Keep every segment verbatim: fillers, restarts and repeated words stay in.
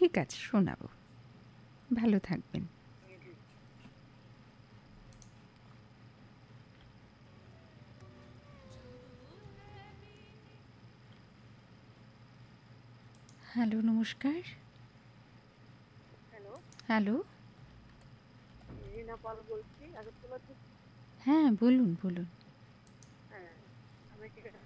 ঠিক আছে, শোনাবো। ভালো থাকবেন। হ্যালো, নমস্কার। হ্যালো, হ্যালো, রিনা পাল বলছি আগরতলা থেকে। হ্যাঁ বলুন বলুন। হ্যাঁ, আমি ঠিক আছে।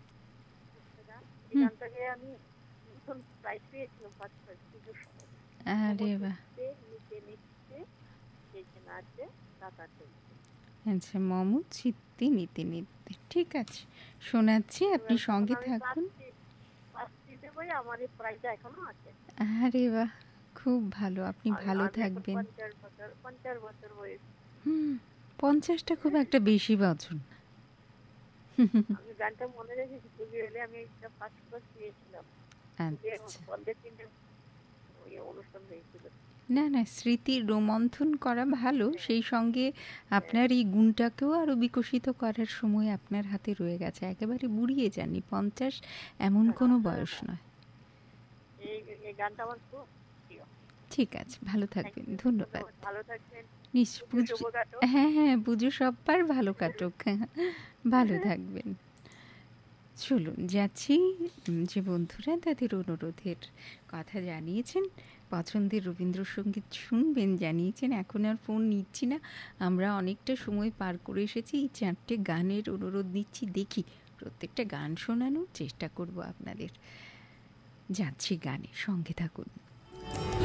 এই হুম। গানটাকে আমি নতুন প্রাইজ পেয়েছিলাম ফার্স্ট প্রাইজ পুজোর সময়। আরে বাহ! মমচিত্তে নিতে নিতে বেঁচে নাচে টাকা চলছে। আচ্ছা, মম চিত্তে নিতে নিতে, ঠিক আছে, শোনাচ্ছি, আপনি এবার তখন সঙ্গে আমি থাকুন। ফার্স্ট ফার্স্ট হিসেবে আমার এই প্রাইজটা এখনো আছে। আরে বাহ! খুব ভালো, আপনি আমি ভালো আমি এখন থাকবেন। পঞ্চাশ বছর পঞ্চাশ বছর বয়স। হুম, পঞ্চাশটা খুব একটা বেশি বছর না। আমি গানটা মনে রেখেছি, পুজো এলে আমি এটা ফার্স্ট ফার্স্ট পেয়েছিলাম। আচ্ছা। পদ্মের তিনটে ওই অনুষ্ঠান হয়েছিল। না, না, স্মৃতির রোমন্থন করা ভালো, হ্যাঁ, সেই সঙ্গে হ্যাঁ, আপনার এই গুণটাকেও আরও বিকশিত করার সময় আপনার হাতে রয়ে গেছে। একেবারে বুড়িয়ে যাননি, পঞ্চাশ এমন কোনো হ্যাঁ, হ্যাঁ, বয়স হ্যাঁ। নয়। এই এই গানটা আমার খুব প্রিয়। ঠিক আছে, ভালো থ্যাংক থাকবেন, ইউ, ধন্যবাদ। ধন্যবাদ, ভালো থাকবেন। নিশ পুজো পুজো, শুভ কাটুক। হ্যাঁ, হ্যাঁ, পুজো সব্বার ভালো কাটুক। ভালো থাকবেন। চলুন যাচ্ছি। উম, যে বন্ধুরা তাদের অনুরোধের কথা জানিয়েছেন, পছন্দের রবীন্দ্রসঙ্গীত শুনবেন জানিয়েছেন, এখন আর ফোন নিচ্ছি না, আমরা অনেকটা সময় পার করে এসেছি। এই চারটে গানের অনুরোধ নিচ্ছি, দেখি প্রত্যেকটা গান শোনানোর চেষ্টা করব আপনাদের। যাচ্ছি গানে, সঙ্গে থাকুন।